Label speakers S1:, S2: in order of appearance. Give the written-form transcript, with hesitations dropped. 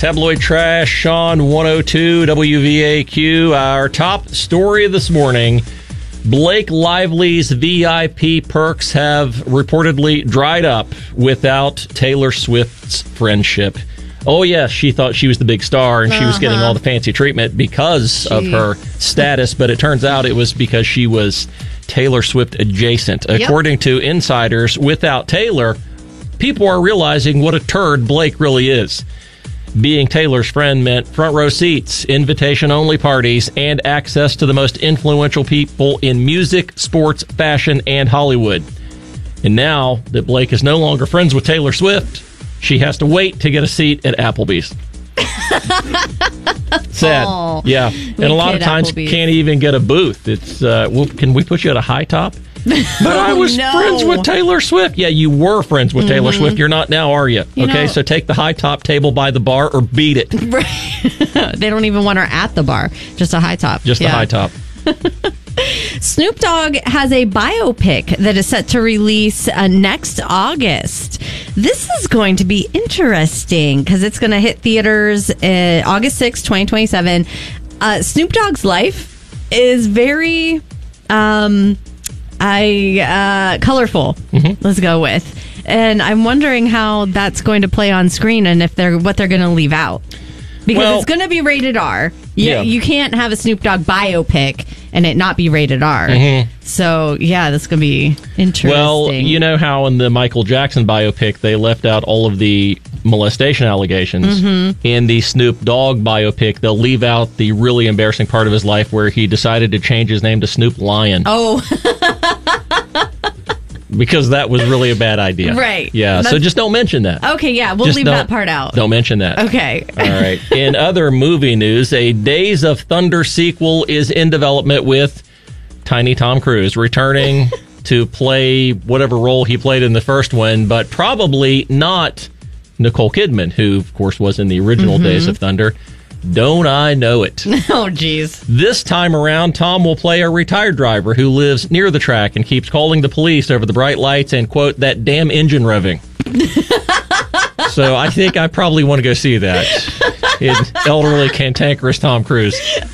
S1: Tabloid Trash, Sean 102 WVAQ. Our top story this morning, Blake Lively's VIP perks have reportedly dried up without Taylor Swift's friendship. Oh, yes, she thought she was the big star and she was getting all the fancy treatment because of her status, but it turns out it was because she was Taylor Swift adjacent. Yep. According to insiders, without Taylor, people are realizing what a turd Blake really is. Being Taylor's friend meant front row seats, invitation-only parties, and access to the most influential people in music, sports, fashion, and Hollywood. And now that Blake is no longer friends with Taylor Swift, she has to wait to get a seat at Applebee's. Sad. Aww. Yeah. And a lot of times can't even get a booth. It's can we put you at a high top? But I was friends with Taylor Swift. Yeah, you were friends with Taylor Swift. You're not now, are you? Okay, so take the high top table by the bar or beat it.
S2: Right. They don't even want her at the bar. Just a high top.
S1: Just a high top.
S2: Snoop Dogg has a biopic that is set to release next August. This is going to be interesting because it's going to hit theaters August 6, 2027. Snoop Dogg's life is very colorful. Let's go with. And I'm wondering how that's going to play on screen and if what they're going to leave out. Because it's going to be rated R. You can't have a Snoop Dogg biopic and it not be rated R. So, yeah, that's going to be interesting.
S1: Well, you know how in the Michael Jackson biopic they left out all of the molestation allegations? In the Snoop Dogg biopic, they'll leave out the really embarrassing part of his life where he decided to change his name to Snoop Lion.
S2: Oh,
S1: because that was really a bad idea.
S2: Right.
S1: Yeah, so just don't mention that.
S2: Okay, yeah, we'll leave that part out.
S1: Don't mention that.
S2: Okay.
S1: All right. In other movie news, a Days of Thunder sequel is in development with Tiny Tom Cruise returning to play whatever role he played in the first one, but probably not Nicole Kidman, who, of course, was in the original Days of Thunder. Don't I know it?
S2: Oh, geez.
S1: This time around, Tom will play a retired driver who lives near the track and keeps calling the police over the bright lights and, quote, that damn engine revving. So I think I probably want to go see that. In elderly, cantankerous Tom Cruise.